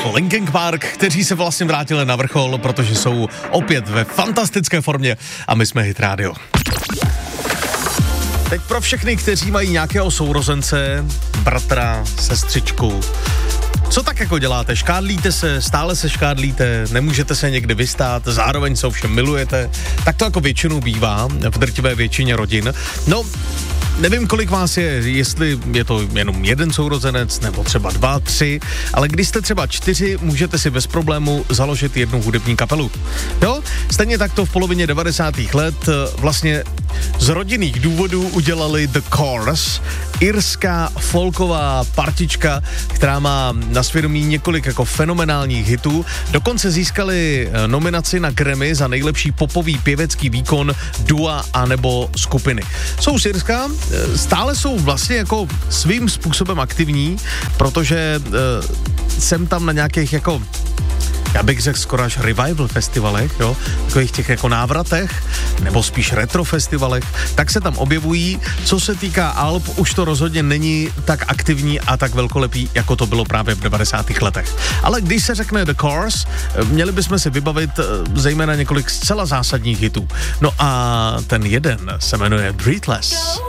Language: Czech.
Linkin Park, kteří se vlastně vrátili na vrchol, protože jsou opět ve fantastické formě a my jsme Hit Radio. Teď pro všechny, kteří mají nějakého sourozence, bratra, sestřičku, co tak jako děláte? Škádlíte se, stále se škádlíte, nemůžete se někdy vystát, zároveň se ovšem milujete, tak to jako většinou bývá v drtivé většině rodin. No, nevím, kolik vás je, jestli je to jenom jeden sourozenec, nebo třeba 2, 3, ale když jste třeba 4, můžete si bez problému založit jednu hudební kapelu. Jo, stejně tak to v polovině 90. let vlastně z rodinných důvodů udělali The Corrs, irská folková partička, která má na svědomí několik jako fenomenálních hitů. Dokonce získali nominaci na Grammy za nejlepší popový pěvecký výkon dua anebo skupiny. Jsou z Irska, stále jsou vlastně jako svým způsobem aktivní, protože jsem tam na nějakých jako, já bych řekl skoro až revival festivalech, jo, takových těch jako návratech, nebo spíš retro festivalech, tak se tam objevují. Co se týká alb, už to rozhodně není tak aktivní a tak velkolepý, jako to bylo právě v 90. letech. Ale když se řekne The Corrs, měli bychom si vybavit zejména několik zcela zásadních hitů. No a ten jeden se jmenuje Breathless.